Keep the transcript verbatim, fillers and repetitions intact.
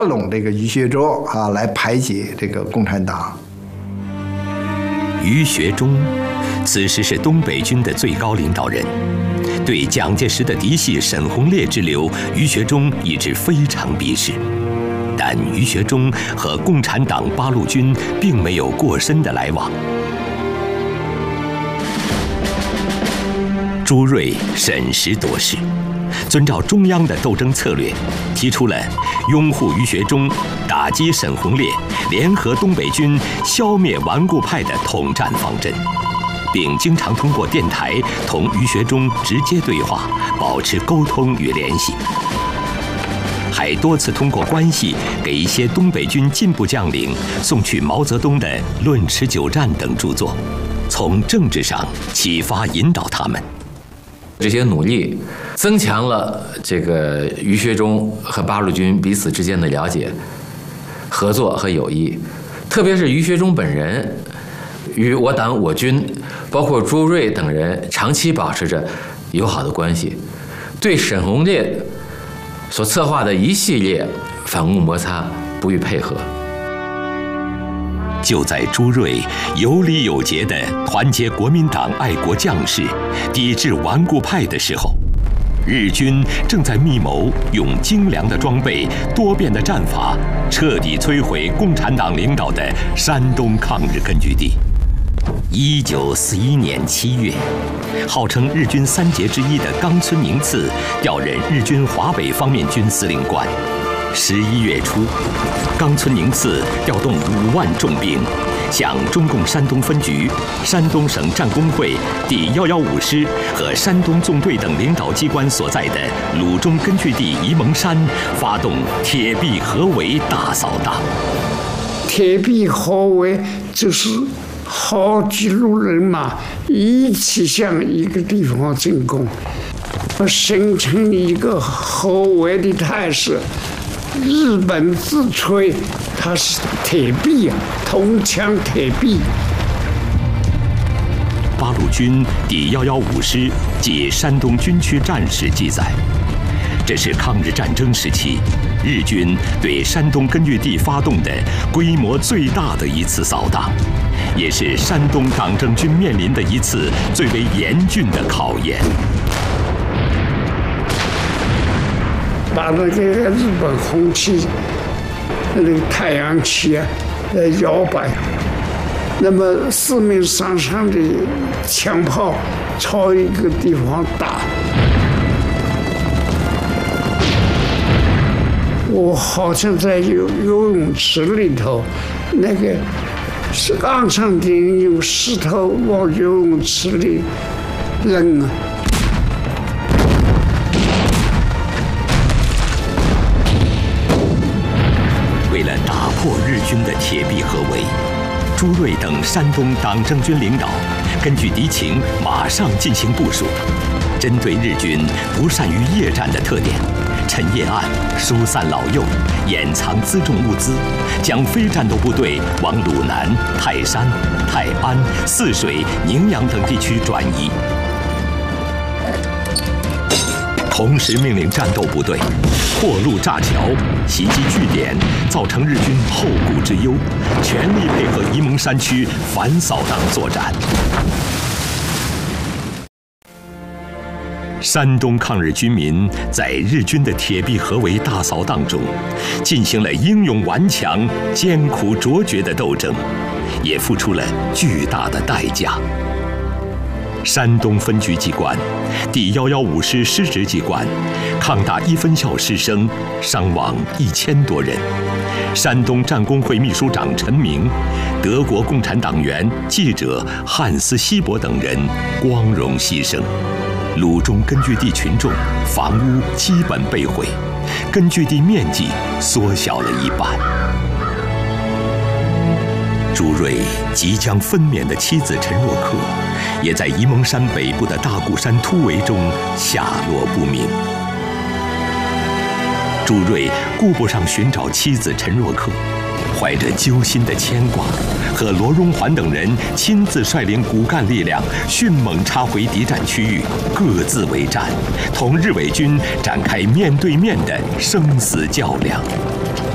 拢这个于学忠啊，来排解这个共产党。 于学忠此时是东北军的最高领导人，对蒋介石的嫡系沈鸿烈之流，于学忠一直非常鄙视。但于学忠和共产党八路军并没有过深的来往。朱瑞审时度势，遵照中央的斗争策略，提出了拥护于学忠、打击沈鸿烈、联合东北军消灭顽固派的统战方针，并经常通过电台同于学忠直接对话，保持沟通与联系。还多次通过关系给一些东北军进步将领送去毛泽东的《论持久战》等著作，从政治上启发引导他们。 这些努力增强了这个于学忠和八路军彼此之间的了解、合作和友谊，特别是于学忠本人与我党我军，包括朱瑞等人长期保持着友好的关系，对沈鸿烈所策划的一系列反共摩擦不予配合。 就在朱瑞有理有节地团结国民党爱国将士，抵制顽固派的时候，日军正在密谋用精良的装备、多变的战法，彻底摧毁共产党领导的山东抗日根据地。一九四一年七月，号称日军三杰之一的冈村宁次调任日军华北方面军司令官。十一月初，冈村宁次调动五万重兵，向中共山东分局、山东省战工会第一一五师和山东纵队等领导机关所在的鲁中根据地沂蒙山发动铁壁合围大扫荡。 铁壁合围就是好几路人马一起向一个地方进攻，形成一个合围的态势。日本自吹它是铁壁啊，铜墙铁壁。 八路军第一一五师及山东军区战史记载，这是抗日战争时期日军对山东根据地发动的规模最大的一次扫荡，也是山东党政军面临的一次最为严峻的考验。 把那个日本红旗、那个太阳旗啊，呃摇摆，那么四面三上的枪炮朝一个地方打。我好像在游游泳池里头，那个是岸上的人用石头往游泳池里扔啊。 为了打破日军的铁壁合围，朱瑞等山东党政军领导根据敌情马上进行部署，针对日军不善于夜战的特点，趁夜暗疏散老幼，掩藏辎重物资，将非战斗部队往鲁南、泰山、泰安、泗水、宁阳等地区转移。同时命令战斗部队破路炸桥、袭击据点，造成日军后顾之忧，全力配合沂蒙山区反扫荡作战。山东抗日军民在日军的铁壁合围大扫荡中，进行了英勇顽强、艰苦卓绝的斗争，也付出了巨大的代价。山东分局机关、第一一五师师职机关，抗大一分校师生伤亡一千多人。山东战工会秘书长陈明、德国共产党员、记者汉斯·希伯等人光荣牺牲。鲁中根据地群众房屋基本被毁，根据地面积缩小了一半。朱瑞即将分娩的妻子陈若克，也在沂蒙山北部的大固山突围中下落不明。朱瑞顾不上寻找妻子陈若克，怀着揪心的牵挂，和罗荣桓等人亲自率领骨干力量迅猛插回敌占区域，各自为战，同日伪军展开面对面的生死较量。